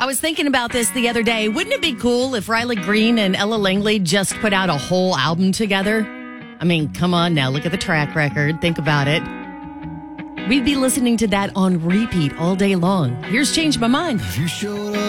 I was thinking about this the other day. Wouldn't it be cool if Riley Green and Ella Langley just put out a whole album together? I mean, come on now. Look at the track record. Think about it. We'd be listening to that on repeat all day long. Here's Change My Mind. If you showed up